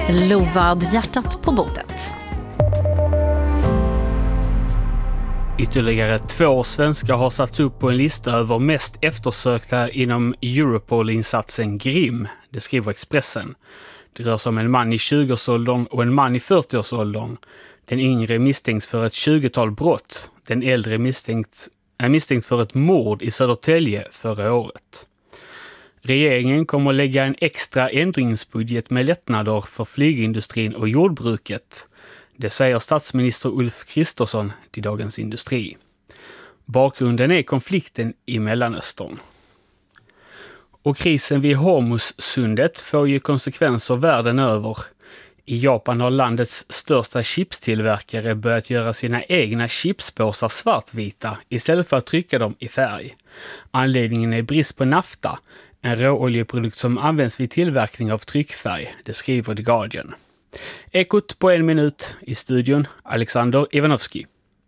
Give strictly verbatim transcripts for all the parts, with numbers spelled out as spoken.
Lovad hjärtat på bordet. Ytterligare två svenskar har satts upp på en lista över mest eftersökta inom Europol-insatsen Grim, det skriver Expressen. Det rör sig om en man i tjugoårsåldern och en man i fyrtioårsåldern. Den yngre misstänks för ett tjugotal brott. Den äldre misstänkt, är misstänkt för ett mord i Södertälje förra året. Regeringen kommer att lägga en extra ändringsbudget med lättnader för flygindustrin och jordbruket. Det säger statsminister Ulf Kristersson till Dagens Industri. Bakgrunden är konflikten i Mellanöstern. Och krisen vid Hormuzsundet får ju konsekvenser världen över. I Japan har landets största chipstillverkare börjat göra sina egna chipspåsar svartvita istället för att trycka dem i färg. Anledningen är brist på nafta, en råoljeprodukt som används vid tillverkning av tryckfärg, det skriver The Guardian. Ekot på en minut, i studion Alexander Ivanovski.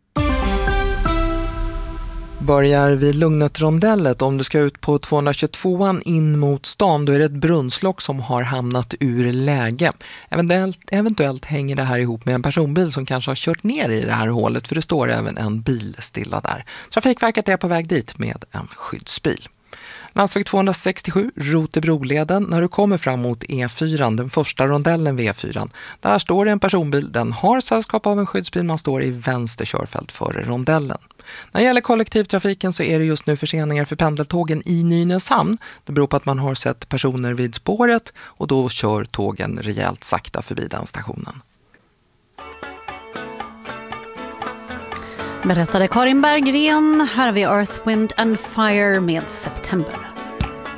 Börjar vid Lugnet-rondellet. Om du ska ut på tvåhundratjugotvåan in mot stan, då är det ett brunnslock som har hamnat ur läge. Eventuellt, eventuellt hänger det här ihop med en personbil som kanske har kört ner i det här hålet, för det står även en bil stilla där. Trafikverket är på väg dit med en skyddsbil. Landsväg tvåhundrasextiosju, Rotebroleden, när du kommer fram mot E fyra, den första rondellen vid E fyra. Där står det en personbil, den har sällskap av en skyddsbil, man står i vänster körfält före rondellen. När det gäller kollektivtrafiken så är det just nu förseningar för pendeltågen i Nynäshamn. Det beror på att man har sett personer vid spåret och då kör tågen rejält sakta förbi den stationen. Berättade Karin Berggren. Här har vi Earth, Wind and Fire med September.